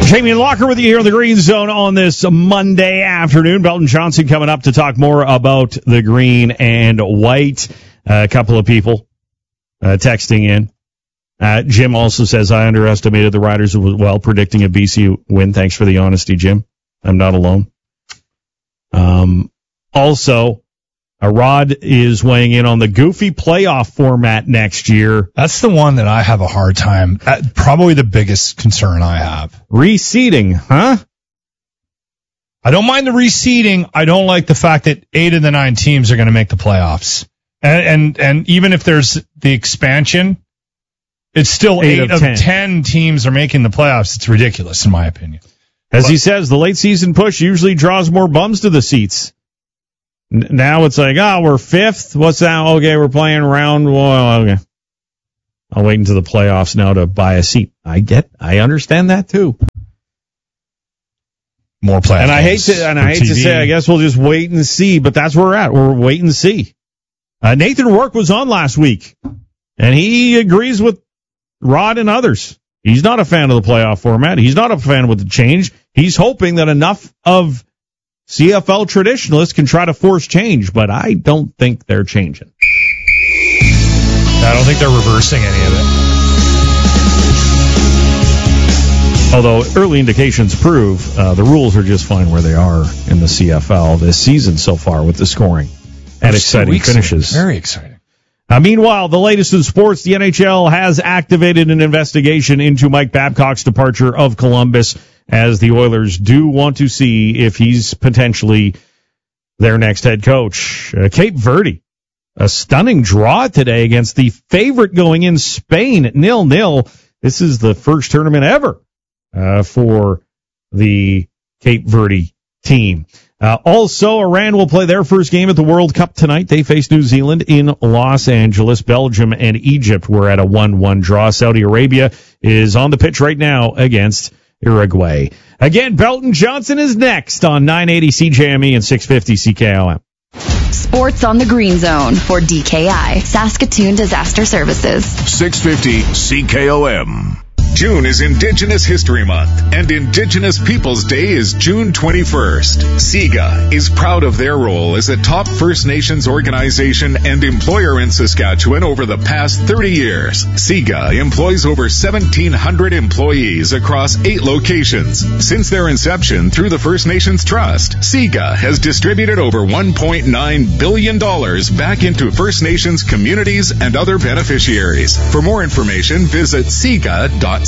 Jamie Locker with you here in the Green Zone on this Monday afternoon. Belton Johnson coming up to talk more about the green and white. A couple of people texting in. Jim also says, I underestimated the Riders as well, predicting a BC win. Thanks for the honesty, Jim. I'm not alone. Also, Rod is weighing in on the goofy playoff format next year. That's the one that I have a hard time. Probably the biggest concern I have. Reseeding, huh? I don't mind the reseeding. I don't like the fact that 8 of the 9 teams are going to make the playoffs. And even if there's the expansion, it's still 8 of 10 teams are making the playoffs. It's ridiculous, in my opinion. As he says, the late season push usually draws more bums to the seats. Now it's like, we're 5th. What's that? Okay, we're playing round one. Okay. I'll wait until the playoffs now to buy a seat. I understand that too. More playoffs. And I hate to say, I guess we'll just wait and see, but that's where we're at. We're wait and see. Nathan Rourke was on last week, and he agrees with Rod and others. He's not a fan of the playoff format. He's not a fan with the change. He's hoping that enough of CFL traditionalists can try to force change, but I don't think they're changing. I don't think they're reversing any of it. Although early indications prove the rules are just fine where they are in the CFL this season so far with the scoring and exciting finishes. Very exciting. Meanwhile, the latest in sports, the NHL has activated an investigation into Mike Babcock's departure of Columbus, as the Oilers do want to see if he's potentially their next head coach. Cape Verde, a stunning draw today against the favorite going in, Spain, 0-0. This is the first tournament ever for the Cape Verde team. Also, Iran will play their first game at the World Cup tonight. They face New Zealand in Los Angeles. Belgium and Egypt were at a 1-1 draw. Saudi Arabia is on the pitch right now against Uruguay. Again, Belton Johnson is next on 980 CJME and 650 CKOM. Sports on the Green Zone for DKI, Saskatoon Disaster Services. 650 CKOM. June is Indigenous History Month, and Indigenous Peoples Day is June 21st. SIGA is proud of their role as a top First Nations organization and employer in Saskatchewan over the past 30 years. SIGA employs over 1,700 employees across 8 locations. Since their inception through the First Nations Trust, SIGA has distributed over $1.9 billion back into First Nations communities and other beneficiaries. For more information, visit SIGA.ca.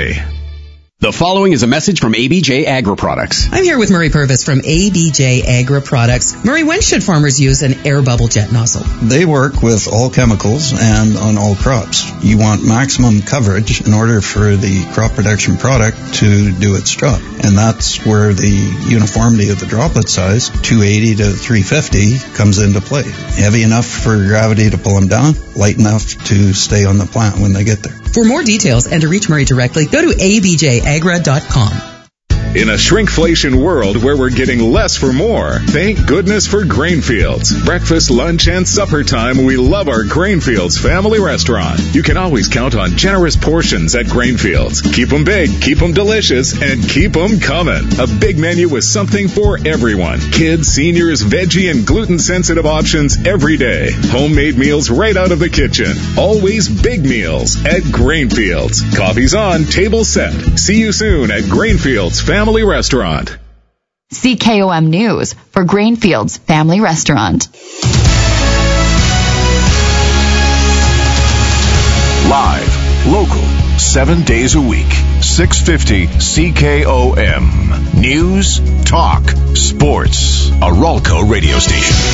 The following is a message from ABJ Agri Products. I'm here with Murray Purvis from ABJ Agri Products. Murray, when should farmers use an air bubble jet nozzle? They work with all chemicals and on all crops. You want maximum coverage in order for the crop protection product to do its job. And that's where the uniformity of the droplet size, 280 to 350, comes into play. Heavy enough for gravity to pull them down, light enough to stay on the plant when they get there. For more details and to reach Murray directly, go to abjagra.com. In a shrinkflation world where we're getting less for more, thank goodness for Grainfields. Breakfast, lunch, and supper time, we love our Grainfields family restaurant. You can always count on generous portions at Grainfields. Keep them big, keep them delicious, and keep them coming. A big menu with something for everyone. Kids, seniors, veggie, and gluten-sensitive options every day. Homemade meals right out of the kitchen. Always big meals at Grainfields. Coffee's on, table set. See you soon at Grainfields Family Restaurant. CKOM News for Grainfields Family Restaurant. Live, local, 7 days a week. 650 CKOM. News, talk, sports. A Ralco radio station.